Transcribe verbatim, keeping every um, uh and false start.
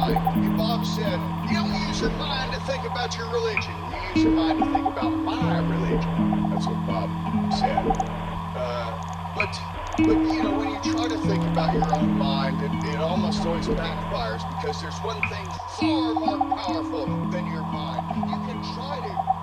mind. And Bob said, you don't use your mind to think about your religion. You use your mind to think about my religion. That's what Bob said. Uh, but, but, you know, when you try to think about your own mind, it, it almost always backfires because there's one thing far more powerful than your mind. You can try to